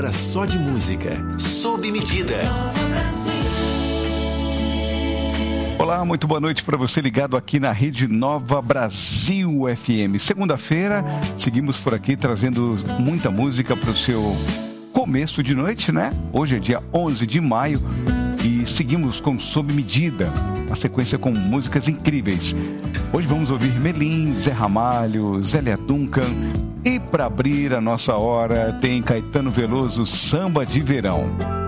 hora só de música, sob medida. Olá, muito boa noite para você ligado aqui na Rede Nova Brasil FM. Segunda-feira, seguimos por aqui trazendo muita música para o seu começo de noite, né? Hoje é dia 11 de maio e seguimos com Sob Medida, uma sequência com músicas incríveis. Hoje vamos ouvir Melim, Zé Ramalho, Zélia Duncan e para abrir a nossa hora tem Caetano Veloso, Samba de Verão.